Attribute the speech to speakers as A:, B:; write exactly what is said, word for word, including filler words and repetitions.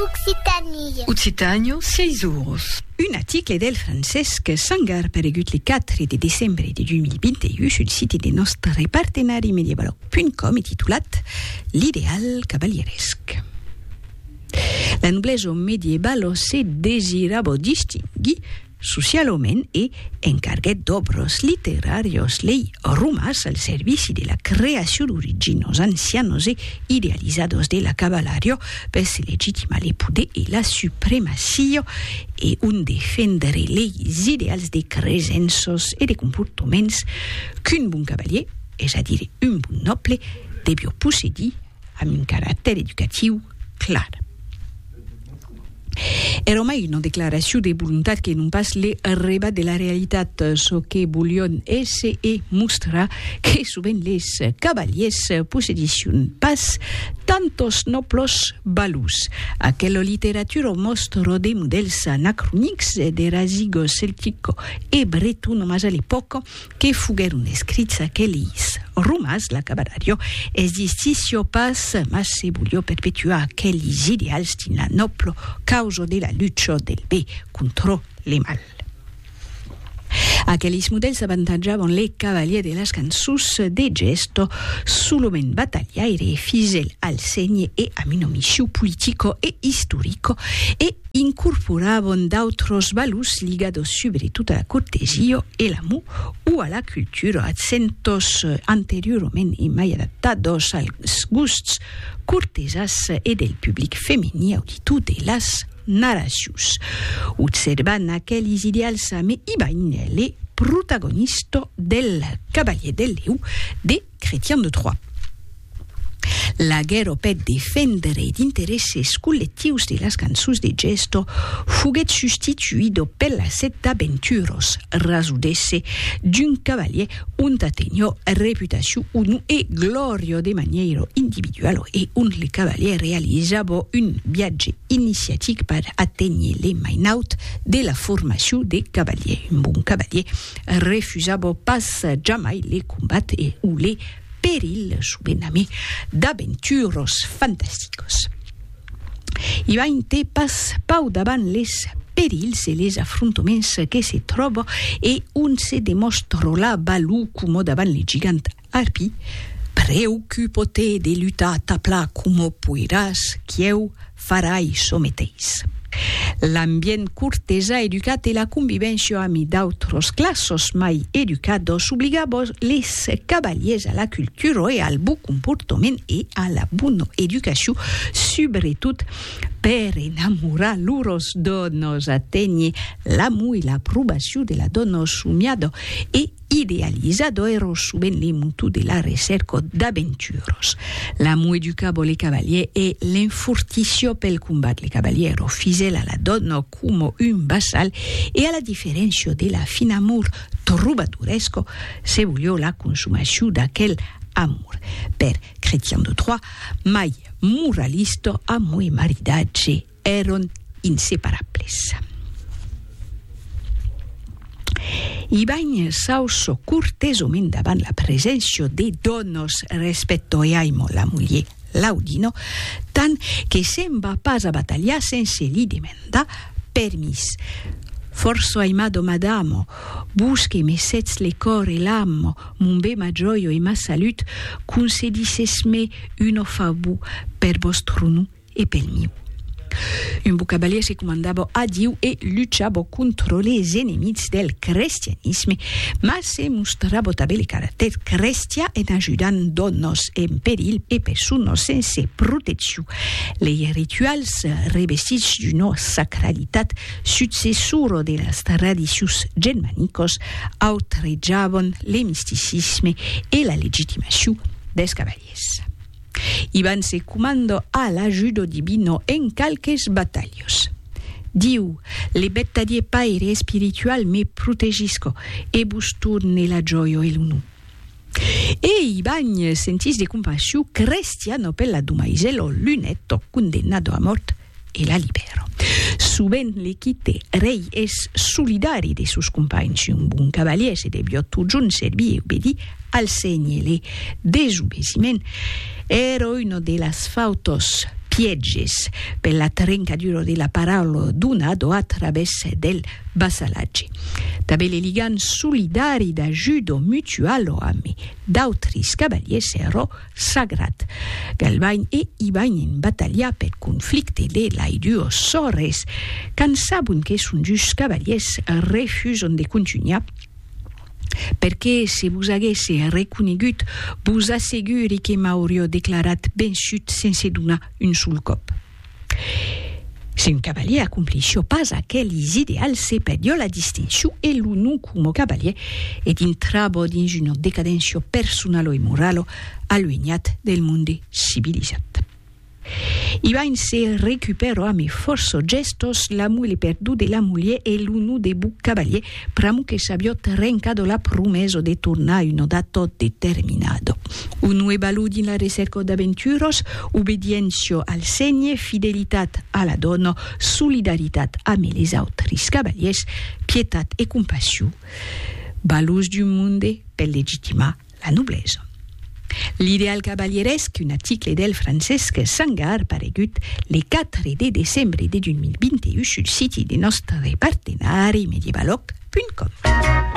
A: Occitanie.
B: Occitania, seis euros.
C: Un article del Francesc Sangar paregut le quatre de desembre de deux mille vingt-et-un sul site de nostre partenari medievalog punt com e titulat L'ideal cavalieresque. La noblesa medievalo se desirava distingui socialment e encarguet d'obres literarios lei rumas al servici de la creació d'originos ancianos e idealizados de la cavalario per se legitimar le poder e la supremacia e un defendre les ideals de cresenços e de comportaments qu'un bon cavalier, és a dir, un bon noble, devia possedir amb un caràcter educatiu clar. Era mai una declaració de voluntat que non pas le rebat de la realitat, so que volion esse e mostrar que sovint les cavaliers possedission pas tantos nobles valus. Aquella literatura mostra de models anacronics de rasigo celtico e breton mas a l'epoca que fugueron escrits aquells rumas la cavalario existisio pas mas se volia perpetuar aquells ideals din la noble causa de la lucha del bé contra le mal. Aquells models avantatjaven les cavaliers de les cançons de gesto solament battagliaire fidel al segne e a una missió politico e historico e incorporaven d'autres valors ligados sobretot a la cortesia e l'amor o a la cultura accentos anteriorment i mai adaptados als gusts cortesans e del public femení auditor de les narracions. Observant aquells ideals me iban les protagonistes del Cavalier del Léu de Chrétien de Troyes. La guerra per defendre d'interesses collectius de les cançons de gesto fuguet substituïdo per la set d'aventuros rasudesse d'un cavalier un tenia reputació un e gloria de maniera individual e un le cavalier realitzava un viatge iniciatic per atteindre le mainaut de la formació de cavalier. Un bon cavalier refusava pas jamais les combats e ou les peril subvenami d'aventuros fantasticos. I va inte pas pau davant les perils e les affrontaments que se troba e un se demostra la valu como davant le gigant arpi, preocupote de lutar tapla como puiràs, quieu farai someteis. L'ambient cortesà educat e la convivència amb d'autres classos mai educados obligava les cavaliers a la cultura e al bon comportament e a la bona educació, sobretot per enamorar lors dones, atteindre l'amor i l'aprovació de la dona somiada e idealizado era sovint l'imputu de la recerca d'aventures. L'amor educava les cavaliers e l'infortició pel combat. Les cavaliers ero fidel a la dona como un vassal e a la diferència de la fin amor trobadoresco se volia la consumació d'aquell amor. Per Chrétien de Troyes, mai moralista, amor e maridatge eren inseparables. I bagn sauso cortesament davant la presència de dones respecto e aimo la muller Laudino, tant que se'n va pas a batallar sense li demandar permis. Forso aimado madamo, busque me sets le cor e l'amo, mon bé ma gioio e ma salut, concedissesme uno favor per vostro nu e pel mio. Un bon cavalier se comandava a Diu e luciava contro les enemics del cristianisme, ma se mostrava també el caràcter cristià en ajudant dones en perill e persones sense protecció. Les rituals revestits d'una sacralitat successora de les tradicions germàniques outrajaven el misticisme e la legitimació dels cavaliers. Iban se comando a l'ajuda divino en calques batallos. Diu, le bettadie paire spiritual me protegisco e bus turne la gioia e l'unu. E Iban sentis de compassió cristiano per la dumaisello lunetto condennato a mort e la libero. Sovint l'equite rei és solidari de sus companys. Un bon cavalier se devia tot junt servir e obedir al segne. Le desobediment era uno de las faltas pieges per la trencadura della parola donato attraverso del vassalaggi. Tabelle ligan solidari d'ajudo mutual o ami d'autris cavaliers ero sagrat. Galvain e Ivain in battaglia per conflitti de lai duo sores, can sabun che sun gius cavaliers refuson de continuar perché se vous haguesse reconegut, vous asseguri che m'aurio declarat ben chut sense donar un sul cop. Se un cavalier accomplisce pas aquells ideals, se perdió la distinció e l'unu como cavalier ed intrabo dins una decadència personalo e moralo allunyat del monde civilitzat. Ivain se recuperò a mi forso gestos la mule perdù de la mulier e l'unu de buc cavalier pramu che s'aviò trencado la promeso de tornar uno dato determinado. Unu e balud in la recerca d'aventuros, obediencio al segne, fidelitat alla donna, solidaritat a me les autris cavaliers, pietat e compassió. Balus du monde per legitimar la noblesa. L'ideal cavalieresque, un article del Francesc Sangar paregut le quatre de desembre de duemilavintun sul siti de nostre partenari medievalog punt com.